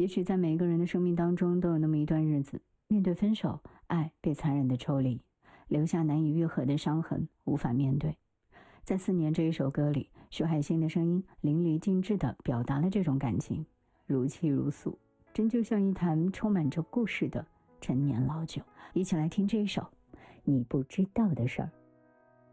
也许在每一个人的生命当中都有那么一段日子，面对分手，爱被残忍的抽离，留下难以愈合的伤痕，无法面对。在4年这一首歌里，徐海星的声音淋漓尽致地表达了这种感情，如泣如诉，真就像一坛充满着故事的陈年老酒。一起来听这一首你不知道的事儿。